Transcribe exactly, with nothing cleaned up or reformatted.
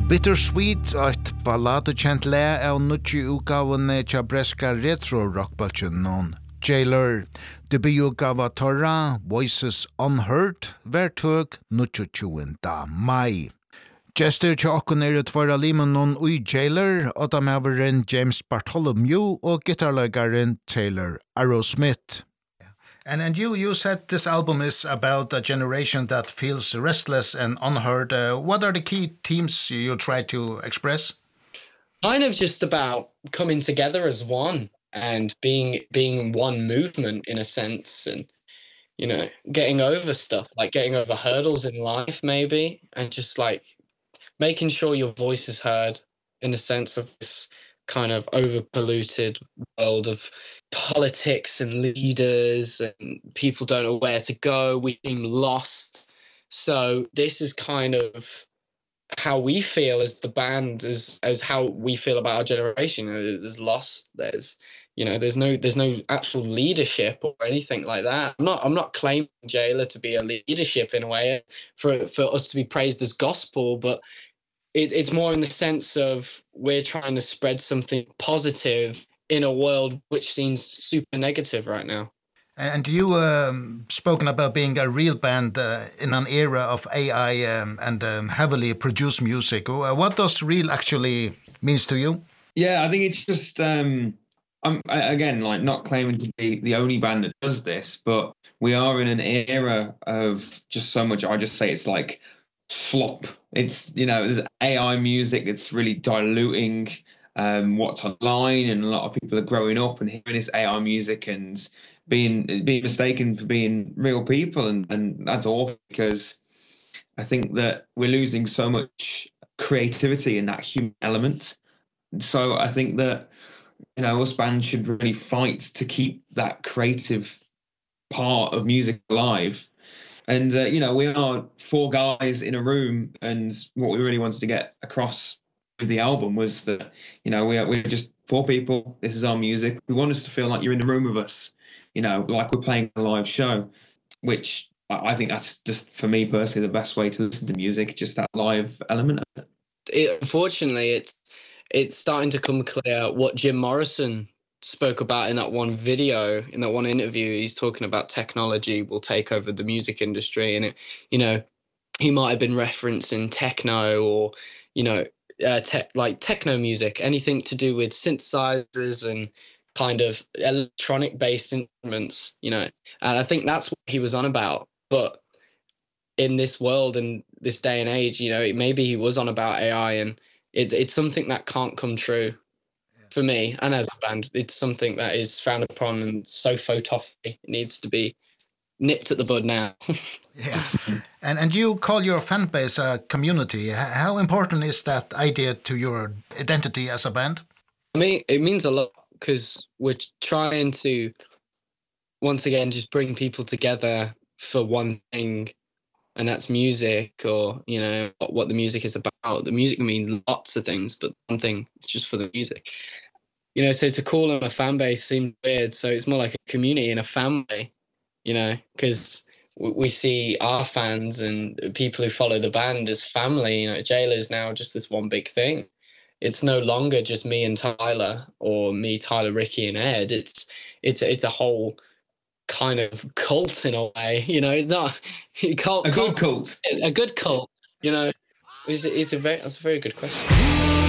Bittersweet, eit balladekjent le av nutji utgavene tja breska retro-rockbalchen non Jailer. Debututgava torra, Voices Unheard, vertøk nutjutjuenda mai. Gestur tja okkun er utvara limen non ui Jailer, og da maveren James Bartholomew og gitarlegaren Taylor Arrowsmith. And and you you said this album is about a generation that feels restless and unheard. Uh, what are the key themes you try to express? Kind of just about coming together as one and being being one movement in a sense, and you know, getting over stuff, like getting over hurdles in life maybe, and just like making sure your voice is heard in the sense of this kind of over-polluted world of politics and leaders, and people don't know where to go. We seem lost. So this is kind of how we feel as the band, as as how we feel about our generation. There's lost. There's you know there's no there's no actual leadership or anything like that. I'm not I'm not claiming Jailer to be a leadership in a way for for us to be praised as gospel, but it, it's more in the sense of we're trying to spread something positive in a world which seems super negative right now. And you um, spoken about being a real band uh, in an era of A I um, and um, heavily produced music. Uh, what does real actually means to you? Yeah, I think it's just, um, I'm again, like not claiming to be the only band that does this, but we are in an era of just so much, I just say it's like flop. It's, you know, there's A I music, it's really diluting um, what's online, and a lot of people are growing up and hearing this A I music and being being mistaken for being real people, and, and that's awful, because I think that we're losing so much creativity in that human element. So I think that, you know, us bands should really fight to keep that creative part of music alive. And, uh, you know, we are four guys in a room, and what we really wanted to get across with the album was that, you know, we are, we're just four people. This is our music. We want us to feel like you're in the room with us, you know, like we're playing a live show, which I think that's just, for me personally, the best way to listen to music, just that live element of it. It, unfortunately, it's it's starting to come clear what Jim Morrison spoke about in that one video, in that one interview. He's talking about technology will take over the music industry, and it, you know, he might have been referencing techno, or you know, uh, te- like techno music, anything to do with synthesizers and kind of electronic based instruments, you know. And I think that's what he was on about. But in this world and this day and age, you know, maybe he was on about A I, and it's it's something that can't come true. For me, and as a band, it's something that is frowned upon and so photography. It needs to be nipped at the bud now. Yeah, and and you call your fan base a community. How important is that idea to your identity as a band? I mean, it means a lot, because we're trying to, once again, just bring people together for one thing, and that's music, or, you know, what the music is about. The music means lots of things, but one thing is just for the music. You know, so to call them a fan base seems weird, so it's more like a community and a family, you know, because we see our fans and people who follow the band as family. You know, Jailer is now just this one big thing. It's no longer just me and Tyler, or me, Tyler, Ricky, and Ed. It's it's it's a whole kind of cult in a way. You know, it's not cult, a cult, good cult, a good cult. You know, it's it's a very that's a very good question.